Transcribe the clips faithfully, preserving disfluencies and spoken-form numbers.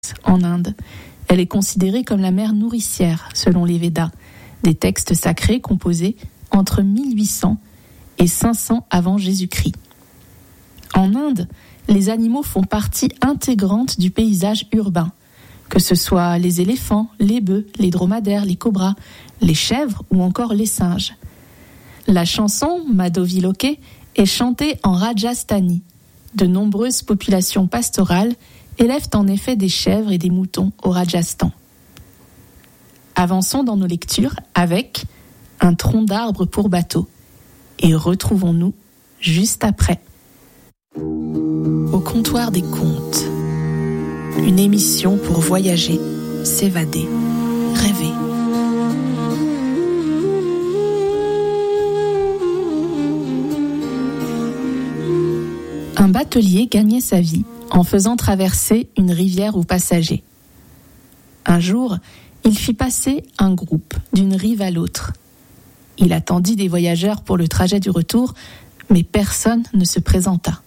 en Inde. Elle est considérée comme la mère nourricière, selon les Védas, des textes sacrés composés entre mille huit cents et cinq cents avant Jésus-Christ. En Inde, les animaux font partie intégrante du paysage urbain, que ce soit les éléphants, les bœufs, les dromadaires, les cobras, les chèvres ou encore les singes. La chanson Madhovi Loke est chantée en Rajasthani. De nombreuses populations pastorales élèvent en effet des chèvres et des moutons au Rajasthan. Avançons dans nos lectures avec un tronc d'arbre pour bateau et retrouvons-nous juste après. Au comptoir des contes, une émission pour voyager, s'évader, rêver. Un batelier gagnait sa vie en faisant traverser une rivière aux passagers. Un jour, il fit passer un groupe d'une rive à l'autre. Il attendit des voyageurs pour le trajet du retour, mais personne ne se présenta.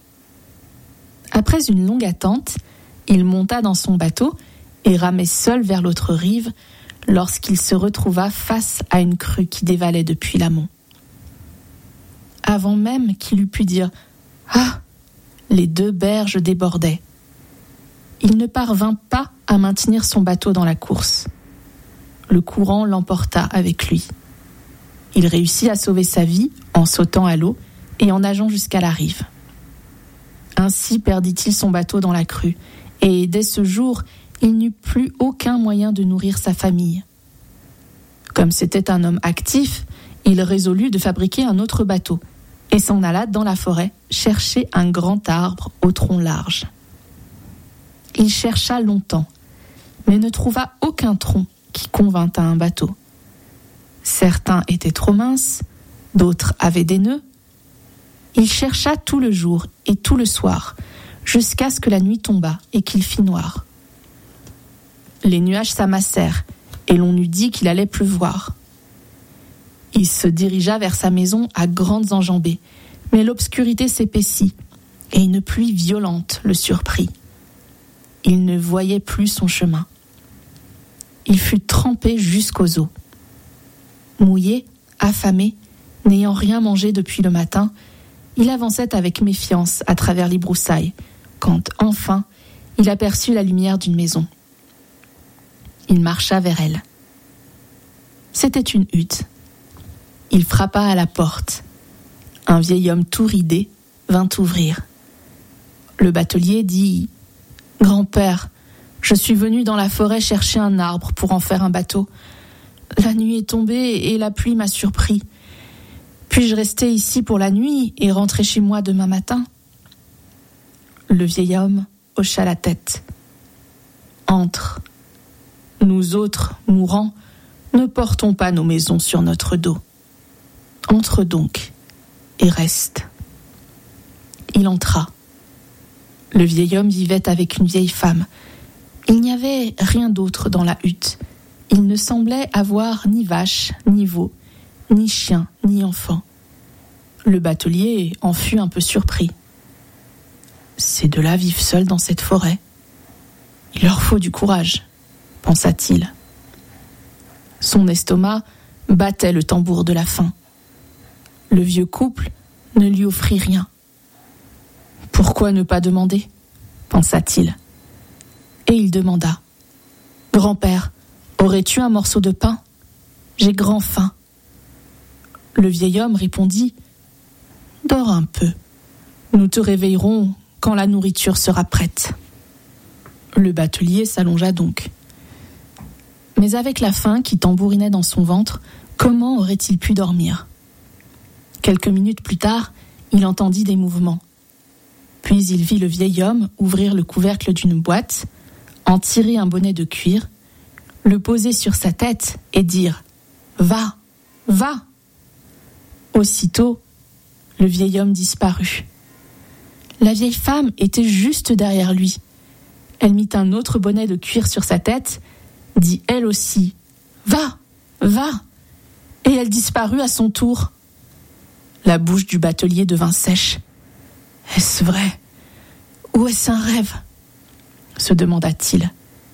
Après une longue attente, il monta dans son bateau et ramait seul vers l'autre rive lorsqu'il se retrouva face à une crue qui dévalait depuis l'amont. Avant même qu'il eût pu dire « Ah !», les deux berges débordaient. Il ne parvint pas à maintenir son bateau dans la course. Le courant l'emporta avec lui. Il réussit à sauver sa vie en sautant à l'eau et en nageant jusqu'à la rive. Ainsi perdit-il son bateau dans la crue, et dès ce jour, il n'eut plus aucun moyen de nourrir sa famille. Comme c'était un homme actif, il résolut de fabriquer un autre bateau, et s'en alla dans la forêt chercher un grand arbre au tronc large. Il chercha longtemps, mais ne trouva aucun tronc qui convînt à un bateau. Certains étaient trop minces, d'autres avaient des nœuds. Il chercha tout le jour et tout le soir, jusqu'à ce que la nuit tombât et qu'il fit noir. Les nuages s'amassèrent, et l'on eût dit qu'il allait pleuvoir. Il se dirigea vers sa maison à grandes enjambées, mais l'obscurité s'épaissit, et une pluie violente le surprit. Il ne voyait plus son chemin. Il fut trempé jusqu'aux os. Mouillé, affamé, n'ayant rien mangé depuis le matin, il avançait avec méfiance à travers les broussailles, quand, enfin, il aperçut la lumière d'une maison. Il marcha vers elle. C'était une hutte. Il frappa à la porte. Un vieil homme tout ridé vint ouvrir. Le batelier dit « Grand-père, je suis venu dans la forêt chercher un arbre pour en faire un bateau. La nuit est tombée et la pluie m'a surpris. Puis-je rester ici pour la nuit et rentrer chez moi demain matin ?» Le vieil homme hocha la tête. « Entre. Nous autres, mourants, ne portons pas nos maisons sur notre dos. Entre donc et reste. » Il entra. Le vieil homme vivait avec une vieille femme. Il n'y avait rien d'autre dans la hutte. Il ne semblait avoir ni vache, ni veau, ni chien, ni enfant. Le batelier en fut un peu surpris. Ces deux-là vivent seuls dans cette forêt. Il leur faut du courage, pensa-t-il. Son estomac battait le tambour de la faim. Le vieux couple ne lui offrit rien. Pourquoi ne pas demander, pensa-t-il. Et il demanda. Grand-père, aurais-tu un morceau de pain ? J'ai grand faim. Le vieil homme répondit. Dors un peu. Nous te réveillerons quand la nourriture sera prête. Le batelier s'allongea donc. Mais avec la faim qui tambourinait dans son ventre, comment aurait-il pu dormir ? Quelques minutes plus tard, il entendit des mouvements. Puis il vit le vieil homme ouvrir le couvercle d'une boîte, en tirer un bonnet de cuir, le poser sur sa tête et dire « Va, va !» Aussitôt, le vieil homme disparut. La vieille femme était juste derrière lui. Elle mit un autre bonnet de cuir sur sa tête, dit elle aussi « Va, va !» et elle disparut à son tour. La bouche du batelier devint sèche. « Est-ce vrai ? Ou est-ce un rêve ?» se demanda-t-il.